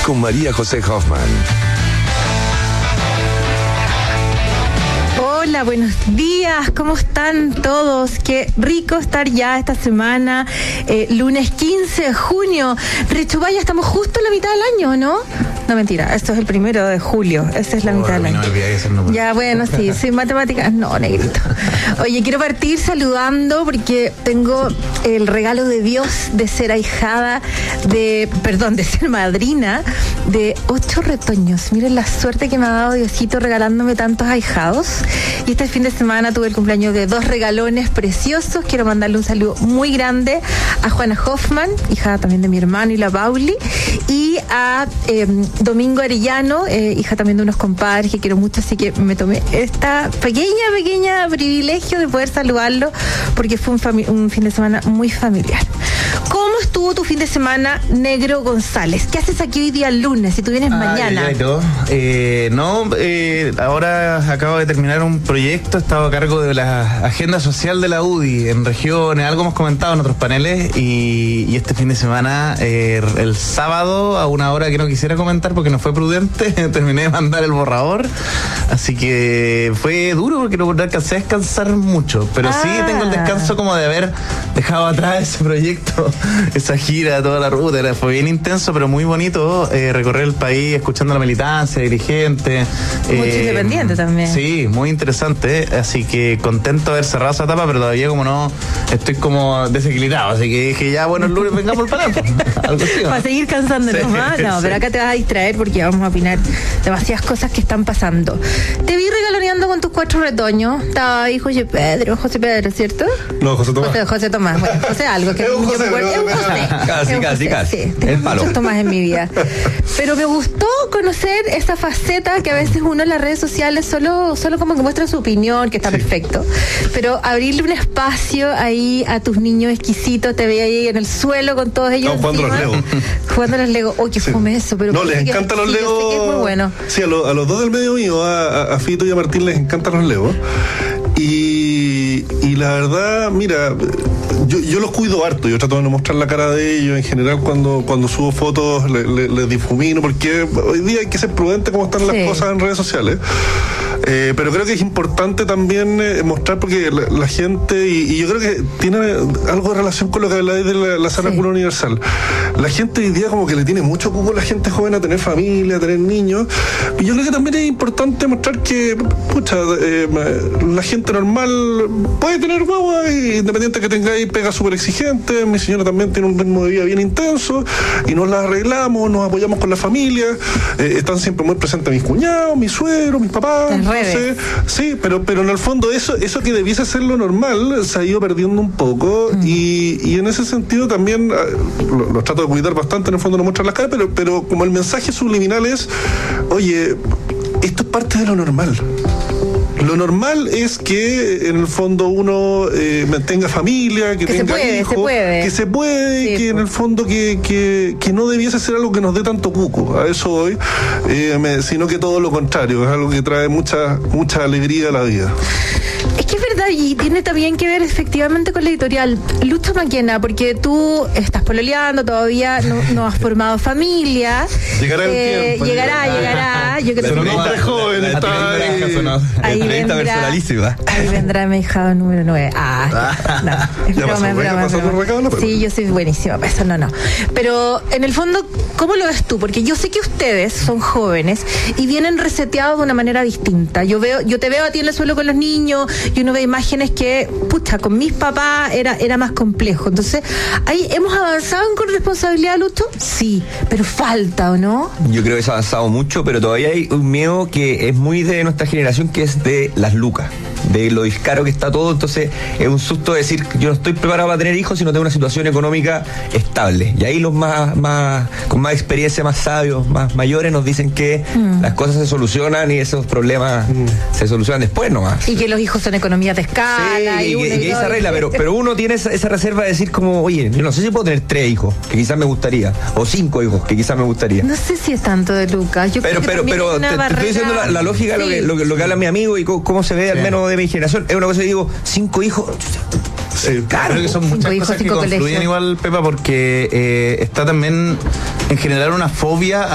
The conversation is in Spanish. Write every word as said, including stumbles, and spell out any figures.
con María José Hoffman. Hola, buenos días, ¿cómo están todos? Qué rico estar ya esta semana, eh, lunes quince de junio. Rechu, ya estamos justo en la mitad del año, ¿no? No, mentira, esto es el primero de julio, esta es la oh, mitad del año. No ya, bueno, sí, sí, matemáticas, no, negrito. Oye, quiero partir saludando porque tengo el regalo de Dios de ser ahijada, de, perdón, de ser madrina de ocho retoños. Miren la suerte que me ha dado Diosito regalándome tantos ahijados. Y este fin de semana tuve el cumpleaños de dos regalones preciosos. Quiero mandarle un saludo muy grande a Juana Hoffman, hija también de mi hermano y la Pauli, y a eh, Domingo Arellano, eh, hija también de unos compadres que quiero mucho, así que me tomé esta pequeña, pequeña privilegio de poder saludarlo porque fue un, fami- un fin de semana muy familiar. ¿Cómo estuvo tu fin de semana, Negro González? ¿Qué haces aquí hoy día lunes si tú vienes ah, mañana? Ya, ya, eh, no, eh, ahora acabo de terminar un proyecto, he estado a cargo de la agenda social de la U D I en regiones, algo hemos comentado en otros paneles y, y este fin de semana, eh, el sábado a una hora que no quisiera comentar porque no fue prudente, terminé de mandar el borrador, así que fue duro porque no alcancé a descansar mucho, pero ah. sí tengo el descanso como de haber dejado atrás ese proyecto, esa gira, toda la ruta, era, fue bien intenso pero muy bonito eh, recorrer el país escuchando la militancia, dirigentes. Mucho eh, independiente también. Sí, muy interesante, así que contento de haber cerrado esa etapa, pero todavía como no, estoy como desequilibrado, así que dije ya, bueno, el lunes vengamos al panel, algo así, ¿no? Para seguir cansándonos sí, más, no, sí. Pero acá te vas a distraer porque vamos a opinar demasiadas cosas que están pasando. Te vi regaloneando con tus cuatro retoños, estaba ahí José Pedro, José Pedro, ¿cierto? No, José Tomás. José, José Tomás, bueno, José algo que es un José, yo, es un José. Casi, es un casi, José, casi. Sí, tengo muchos Tomás en mi vida. Pero me gustó conocer esa faceta que a veces uno en las redes sociales solo, solo como que muestra su opinión, que está sí. perfecto. Pero abrirle un espacio ahí a tus niños exquisitos, te veía ahí en el suelo con todos ellos. No, jugando encima, los Legos. Jugando los Legos. Oh, que sí. fome eso. Pero no, les encantan los sí, Legos. Yo sé que es muy bueno. Sí, a, lo, a los dos del medio mío, a, a Fito y a Martín les encantan los Legos. Y, y la verdad, mira, yo, yo los cuido harto, yo trato de no mostrar la cara de ellos, en general cuando, cuando subo fotos les le, le difumino, porque hoy día hay que ser prudente como están sí. las cosas en redes sociales. Eh, pero creo que es importante también eh, mostrar porque la, la gente, y, y yo creo que tiene algo de relación con lo que habláis de la, la sana sí. cuna universal. La gente hoy día como que le tiene mucho cupo a la gente joven a tener familia, a tener niños, y yo creo que también es importante mostrar que, pucha, eh, la gente normal puede tener guagua, independiente que tengáis pega súper exigente. Mi señora también tiene un ritmo de vida bien intenso, y nos la arreglamos, nos apoyamos con la familia, eh, están siempre muy presentes mis cuñados, mis suegros, mis papás. Entonces, sí, pero, pero en el fondo eso, eso que debiese ser lo normal se ha ido perdiendo un poco mm. y, y en ese sentido también lo, lo trato de cuidar bastante, en el fondo no mostrar las caras, pero, pero como el mensaje subliminal es, oye, esto es parte de lo normal. Lo normal es que en el fondo uno eh, tenga familia, que, que tenga se puede, hijos, se puede. que se puede, sí, que pues. en el fondo que, que, que no debiese ser algo que nos dé tanto cuco, a eso voy, eh, me, sino que todo lo contrario, es algo que trae mucha, mucha alegría a la vida. Es que es verdad, y tiene también que ver efectivamente con la editorial. Lucho Maquena, porque tú estás pololeando, todavía no, no has formado familia. Llegará el eh, tiempo. Llegará, llegará. llegará. Yo creo Pero que no hombre joven, la, está la ahí. Granja, ahí vendrá, personalísima. Ahí vendrá mi hijado número nueve. Ah, no, es ya broma, es broma, pasó, es broma. recado, no, pero... Sí, yo soy buenísima para eso, no, no. Pero en el fondo, ¿cómo lo ves tú? Porque yo sé que ustedes son jóvenes y vienen reseteados de una manera distinta. Yo veo, yo te veo a ti en el suelo con los niños y uno ve imágenes que, pucha, con mis papás era, era más complejo. Entonces, ahí hemos avanzado en corresponsabilidad, Lucho, sí, pero falta, ¿o no? Yo creo que se ha avanzado mucho, pero todavía hay un miedo que es muy de nuestra generación, que es de las lucas, de lo discaro que está todo. Entonces es un susto decir, yo no estoy preparado para tener hijos si no tengo una situación económica estable. Y ahí los más, más con más experiencia, más sabios, más mayores nos dicen que mm. las cosas se solucionan y esos problemas mm. se solucionan después nomás. Y que los hijos son economías de escala. Sí, y, y, uno que, y y que ahí se arregla, pero, este. pero uno tiene esa, esa reserva de decir como, oye, yo no sé si puedo tener tres hijos, que quizás me gustaría, o cinco hijos, que quizás me gustaría. No sé si es tanto de Lucas. Yo pero creo que pero, pero te, te estoy diciendo la, la lógica, sí. lo, que, lo, que, lo que habla mi amigo y cómo, cómo se ve, sí. al menos de mi generación. Es una cosa que digo, cinco hijos. Sí, claro, creo que son muchas hijos, cosas que confluyen igual, Pepa, porque eh, está también en general una fobia